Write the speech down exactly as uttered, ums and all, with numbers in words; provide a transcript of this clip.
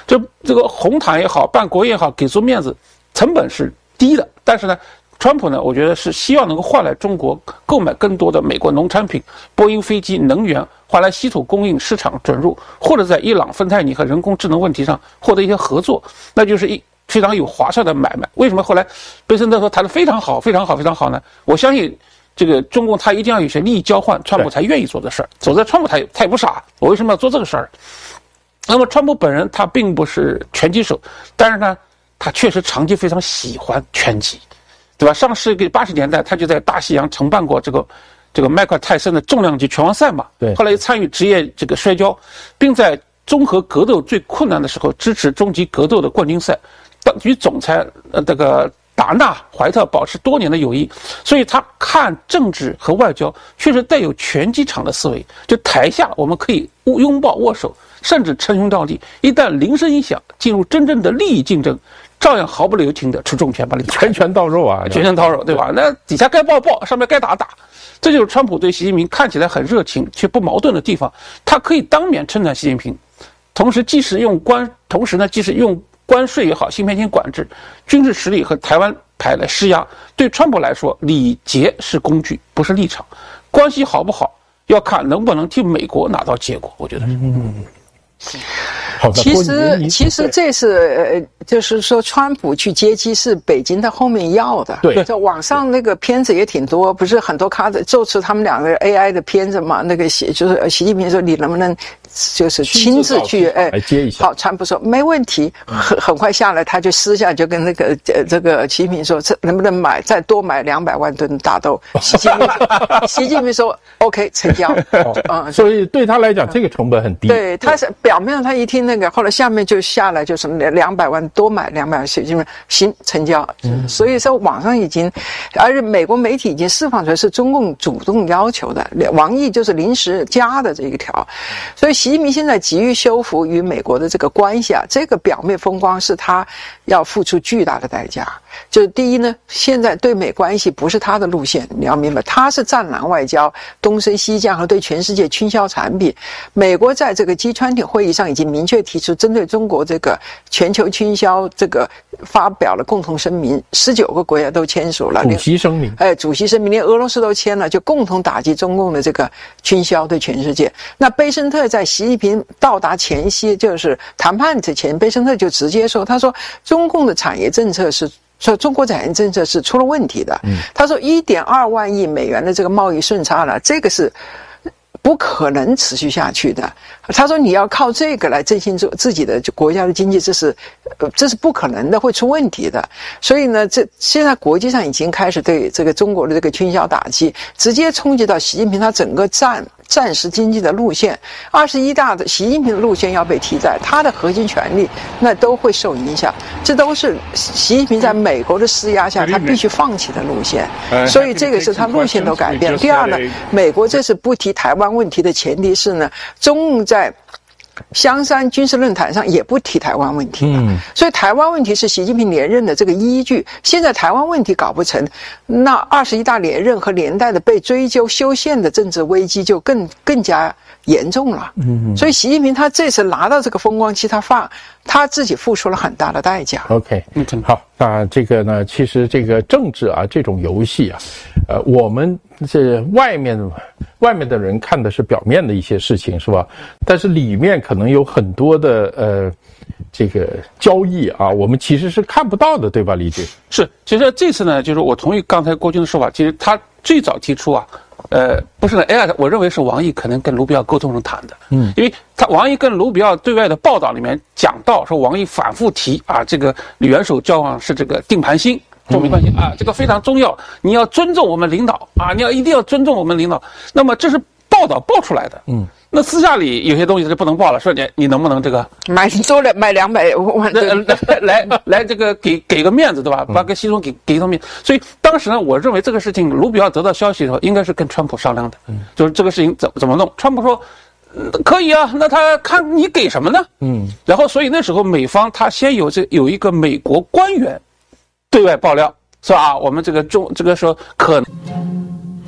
这这个红毯也好，办国宴也好，给足面子，成本是低的。但是呢，川普呢，我觉得是希望能够换来中国购买更多的美国农产品、波音飞机、能源，换来稀土供应市场准入，或者在伊朗、芬太尼和人工智能问题上获得一些合作，那就是一非常有划算的买卖。为什么后来贝森特说谈得非常好、非常好、非常好呢？我相信这个中共他一定要有些利益交换，川普才愿意做这事儿。走在川普他也他也不傻，我为什么要做这个事儿？那么川普本人他并不是拳击手，但是呢，他确实长期非常喜欢拳击，对吧？上世纪八十年代，他就在大西洋承办过这个这个迈克尔泰森的重量级拳王赛马， 对， 后来又参与职业这个摔跤，并在综合格斗最困难的时候支持终极格斗的冠军赛，与总裁呃这个达纳怀特保持多年的友谊，所以他看政治和外交确实带有拳击场的思维。就台下我们可以拥抱握手，甚至称兄道弟；一旦铃声一响，进入真正的利益竞争，照样毫不留情的出重拳把你打拳拳到肉啊， 拳拳到肉，对吧？那底下该抱抱，上面该打打。这就是川普对习近平看起来很热情却不矛盾的地方。他可以当面称赞习近平，同时既是用关，同时呢，既是用关税也好，芯片型管制、军事实力和台湾牌来施压。对川普来说，礼节是工具，不是立场。关系好不好，要看能不能替美国拿到结果。我觉得是。嗯， 好的。 其实，其实这是呃，就是说，川普去接机是北京在后面要的。 对， 在网上那个片子也挺多，不是很多咖的，宙斯他们两个 A I 的片子嘛？那个习就是习近平说，你能不能就是亲自去哎来接一下？ 好，川普说没问题，很很快下来，他就私下就跟那个呃这个习近平说，这能不能买再多买两百万吨大豆？习近平习近平说 OK 成交。 嗯，所以对他来讲，这个成本很低。 对，他是表面上他一听那个，后来下面就下来就什么两百万多买两百万，习近平行成交。嗯，所以说网上已经，而且美国媒体已经释放出来是中共主动要求的，王毅就是临时加的这一条，所以习近平现在急于修复与美国的这个关系啊，这个表面风光是他要付出巨大的代价。就是第一呢，现在对美关系不是他的路线，你要明白，他是战狼外交，东升西降和对全世界倾销产品。美国在这个 G 二十 会议上已经明确提出，针对中国这个全球倾销这个发表了共同声明，十九个国家都签署了主席声明。 哎，主席声明连俄罗斯都签了，就共同打击中共的这个倾销对全世界。那贝森特在习近平到达前夕，就是谈判之前，贝森特就直接说，他说中共的产业政策是。说中国产业政策是出了问题的。嗯，他说一点二万亿美元的这个贸易顺差了，这个是不可能持续下去的。他说你要靠这个来振兴自己的国家的经济，这是这是不可能的，会出问题的。所以呢，这现在国际上已经开始对这个中国的这个倾销打击，直接冲击到习近平他整个战战时经济的路线。二十一大的习近平的路线要被替代，他的核心权力那都会受影响。这都是习近平在美国的施压下他必须放弃的路线，所以这个是他路线都改变。第二呢，美国这次不提台湾问题的前提是呢，中共在香山军事论坛上也不提台湾问题了，嗯，所以台湾问题是习近平连任的这个依据。现在台湾问题搞不成，那二十一大连任和连带的被追究修宪的政治危机就更更加严重了。嗯，所以习近平他这次拿到这个风光期，他放他自己付出了很大的代价。 OK， 嗯，好，那这个呢，其实这个政治啊，这种游戏啊，呃，我们这外面外面的人看的是表面的一些事情，是吧？但是里面可能有很多的呃这个交易啊，我们其实是看不到的，对吧，李局？ 是，其实这次呢，就是我同意刚才郭军的说法，其实他最早提出啊。呃，不是呢 ，A I， 我认为是王毅可能跟卢比奥沟通中谈的，嗯，因为他王毅跟卢比奥对外的报道里面讲到说，王毅反复提啊，这个元首交往是这个定盘星，中美关系啊，这个非常重要，你要尊重我们领导啊，你要一定要尊重我们领导。那么这是报道报出来的，嗯，那私下里有些东西是不能报了，说你你能不能这个买多了买两百万来来来这个给给个面子，对吧？把跟习总给给一个面子。所以当时呢，我认为这个事情卢比奥得到消息的时候，应该是跟川普商量的，嗯，就是这个事情怎怎么弄。川普说、嗯、可以啊，那他看你给什么呢？嗯，然后所以那时候美方他先有这有一个美国官员对外爆料，是吧？我们这个中这个说可能。